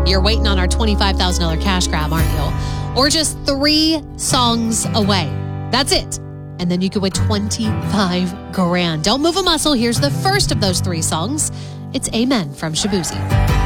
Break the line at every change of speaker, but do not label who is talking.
You're waiting on our $25,000 cash grab, aren't you? We're just 3 songs away. That's it. And then you could win 25 grand. Don't move a muscle. Here's the first of those 3 songs. It's Amen from Shabuzi.